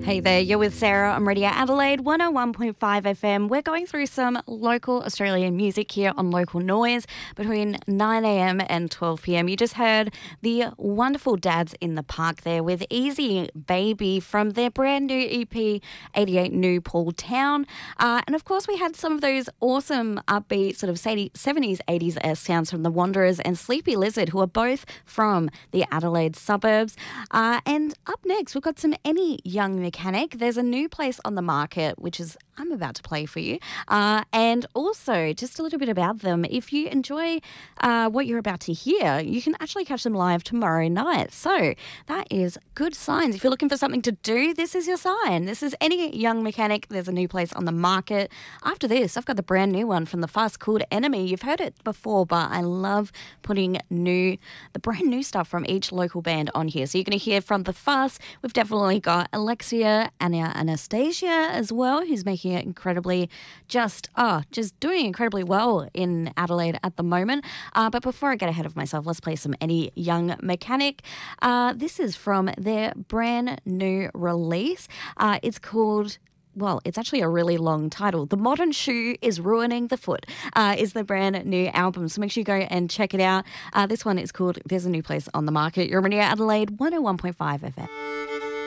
Hey there, you're with Sarah on Radio Adelaide 101.5 FM. We're going through some local Australian music here on Local Noise between 9am and 12pm. You just heard the wonderful Dads in the Park there with Easy Baby from their brand new EP, 88 New Paul Town. And of course, we had some of those awesome upbeat sort of 70s, 80s sounds from The Wanderers and Sleepy Lizard, who are both from the Adelaide suburbs. And up next, we've got some Any Young Mechanic. There's a new place on the market, which is I'm about to play for you. And also, just a little bit about them. If you enjoy what you're about to hear, you can actually catch them live tomorrow night. So that is good signs. If you're looking for something to do, this is your sign. This is Any Young Mechanic. There's a new place on the market. After this, I've got the brand new one from The Fuss called Enemy. You've heard it before, but I love putting the brand new stuff from each local band on here. So you're going to hear from The Fuss. We've definitely got Alexia and Anastasia as well, who's making it incredibly just doing incredibly well in Adelaide at the moment. But before I get ahead of myself, let's play some Any Young Mechanic. This is from their brand new release. It's called... Well, it's actually a really long title. The Modern Shoe is Ruining the Foot is the brand new album. So make sure you go and check it out. This one is called There's a New Place on the Market. You're on Radio Adelaide 101.5 FM.